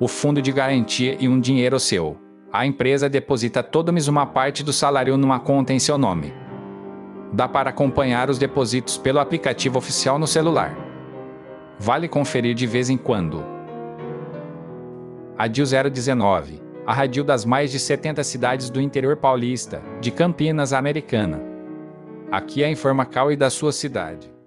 o fundo de garantia e um dinheiro seu. A empresa deposita todo mês uma parte do salário numa conta em seu nome. Dá para acompanhar os depósitos pelo aplicativo oficial no celular. Vale conferir de vez em quando. Radil 019, a rádio das mais de 70 cidades do interior paulista, de Campinas, Americana. Aqui é a Informacal e da sua cidade.